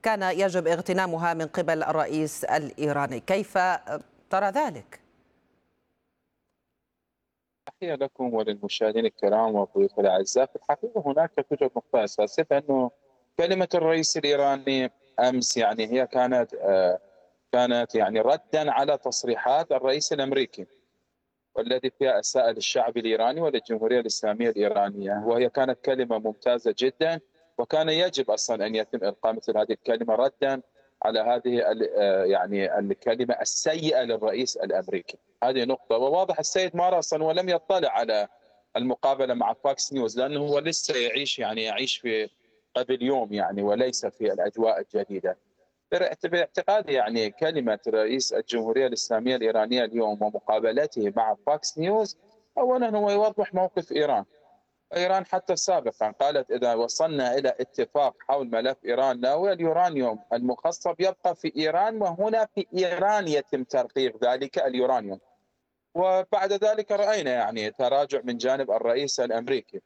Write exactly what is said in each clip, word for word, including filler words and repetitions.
كان يجب اغتنامها من قبل الرئيس الإيراني. كيف ترى ذلك؟ تحية لكم وللمشاهدين الكرام والضيوف الأعزاء. في الحقيقة هناك توجد نقطة أساسية، أنه كلمة الرئيس الإيراني أمس يعني هي كانت آه كانت يعني ردا على تصريحات الرئيس الأمريكي، والذي فيها أساء للشعب الإيراني وللجمهورية الإسلامية الإيرانية، وهي كانت كلمة ممتازة جدا، وكان يجب أصلا أن يتم إلقاء مثل هذه الكلمة ردا على هذه يعني الكلمة السيئة للرئيس الأمريكي. هذه نقطة، وواضح السيد مار أصلا ولم يطلع على المقابلة مع فاكس نيوز، لأنه هو لسه يعيش يعني يعيش في قبل يوم يعني، وليس في الأجواء الجديدة. باعتقادي يعني كلمة رئيس الجمهورية الإسلامية الإيرانية اليوم ومقابلته مع فاكس نيوز، أولا هو يوضح موقف إيران. إيران حتى سابقا قالت إذا وصلنا إلى اتفاق حول ملف إيران ناوية اليورانيوم المخصب يبقى في إيران، وهنا في إيران يتم ترقيق ذلك اليورانيوم. وبعد ذلك رأينا يعني تراجع من جانب الرئيس الأمريكي.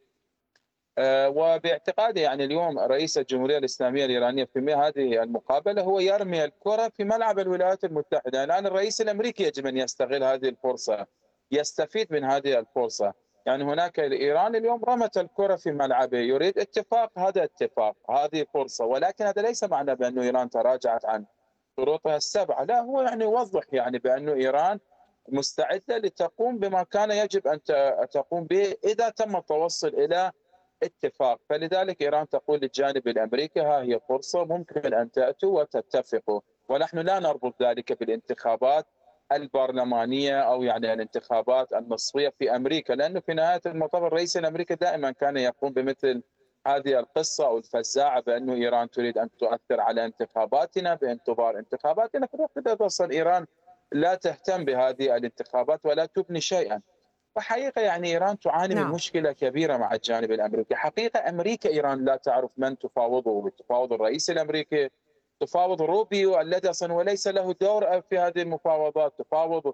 وباعتقادي يعني اليوم رئيس الجمهورية الإسلامية الإيرانية في هذه المقابلة هو يرمي الكرة في ملعب الولايات المتحدة. الآن الرئيس الأمريكي يجب أن يستغل هذه الفرصة، يستفيد من هذه الفرصة. يعني هناك إيران اليوم رمت الكرة في ملعبه، يريد اتفاق، هذا اتفاق، هذه فرصة، ولكن هذا ليس معنى بأن إيران تراجعت عن شروطها السبعة، لا، هو يعني يوضح يعني بأن إيران مستعدة لتقوم بما كان يجب أن تقوم به إذا تم التوصل إلى اتفاق. فلذلك إيران تقول للجانب الأمريكي ها هي فرصة ممكن أن تأتوا وتتفقوا، ونحن لا نربط ذلك بالانتخابات البرلمانية أو يعني الانتخابات النصفية في أمريكا، لأنه في نهاية المطاف الرئيس الأمريكي دائما كان يقوم بمثل هذه القصة أو الفزاعة، بأنه إيران تريد أن تؤثر على انتخاباتنا بانتظار انتخاباتنا. في الوقت الذي تصل إيران لا تهتم بهذه الانتخابات ولا تبني شيئا. وحقيقة يعني إيران تعاني من نعم. مشكلة كبيرة مع الجانب الأمريكي. حقيقة أمريكا إيران لا تعرف من تفاوضه، تفاوض الرئيس الأمريكي، تفاوض روبيو الذي أصلا وليس له دور في هذه المفاوضات، تفاوض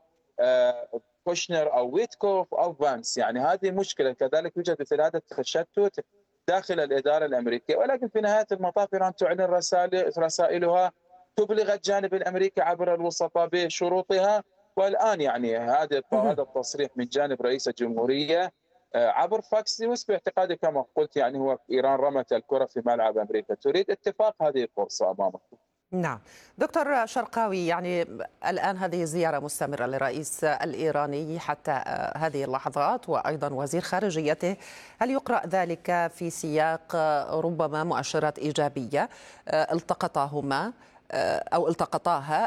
كوشنر أو ويتكوف أو فانس. يعني هذه مشكلة. كذلك يوجد مثل هذا التشتت داخل الإدارة الأمريكية، ولكن في نهاية المطاف إيران تعلن رسائل رسائلها، تبلغ الجانب الأمريكي عبر الوسطاء بشروطها. والآن يعني هذا هذا التصريح من جانب رئيس الجمهورية عبر فاكس نيوز باعتقادي كما قلت يعني هو إيران رمت الكرة في ملعب أمريكا، تريد اتفاق، هذه الفرصة أمامك. نعم دكتور شرقاوي، يعني الآن هذه زيارة مستمرة للرئيس الإيراني حتى هذه اللحظات وأيضا وزير خارجيته، هل يقرأ ذلك في سياق ربما مؤشرات إيجابية التقطاهما أو التقطاها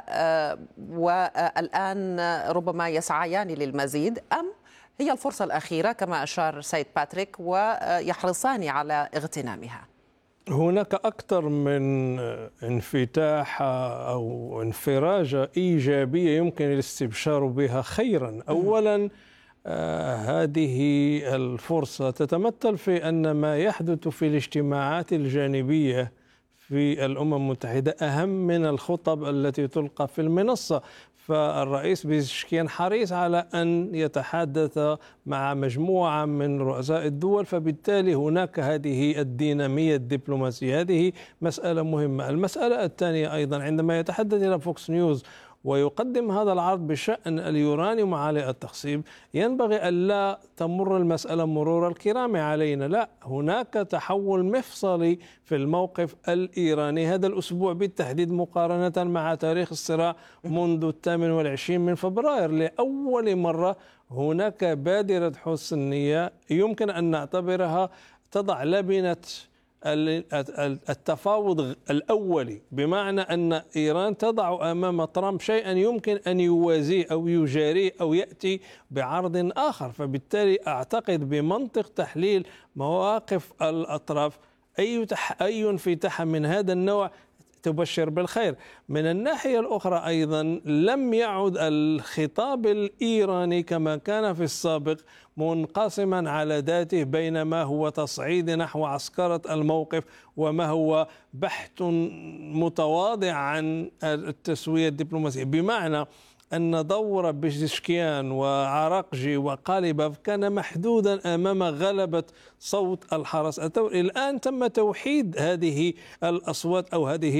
والآن ربما يسعيان للمزيد، أم هي الفرصة الأخيرة كما أشار سيد باتريك ويحرصان على اغتنامها؟ هناك أكثر من انفتاح أو انفراجة إيجابية يمكن الاستبشار بها خيرا. أولا هذه الفرصة تتمثل في أن ما يحدث في الاجتماعات الجانبية في الأمم المتحدة أهم من الخطب التي تلقى في المنصة. فالرئيس بيزشكيان حريص على أن يتحدث مع مجموعة من رؤساء الدول، فبالتالي هناك هذه الدينامية الدبلوماسية. هذه مسألة مهمة. المسألة الثانية أيضا عندما يتحدث إلى فوكس نيوز ويقدم هذا العرض بشأن اليورانيوم وعلى التخصيب، ينبغي ألا تمر المسألة مرور الكرام علينا، لا، هناك تحول مفصلي في الموقف الإيراني هذا الأسبوع بالتحديد مقارنة مع تاريخ الصراع منذ الثامن والعشرين من فبراير. لأول مرة هناك بادرة حسن نية يمكن أن نعتبرها تضع لبنة التفاوض الأولي، بمعنى أن إيران تضع أمام ترامب شيئا يمكن أن يوازيه أو يجاريه أو يأتي بعرض آخر. فبالتالي أعتقد بمنطق تحليل مواقف الأطراف أي أي انفتاح من هذا النوع تبشر بالخير. من الناحية الأخرى أيضا لم يعد الخطاب الإيراني كما كان في السابق منقسما على ذاته بين ما هو تصعيد نحو عسكرة الموقف وما هو بحث متواضع عن التسوية الدبلوماسية، بمعنى أن دور بيزشكيان وعراقجي وقاليباف كان محدودا أمام غلبة صوت الحرس الثوري. الآن تم توحيد هذه الأصوات أو هذه